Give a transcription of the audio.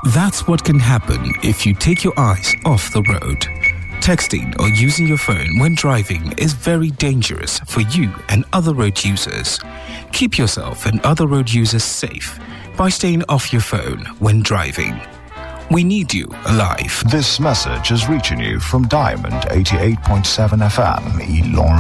That's what can happen if you take your eyes off the road. Texting or using your phone when driving is very dangerous for you and other road users. Keep yourself and other road users safe by staying off your phone when driving. We need you alive. This message is reaching you from Diamond 88.7 FM, Ilorin.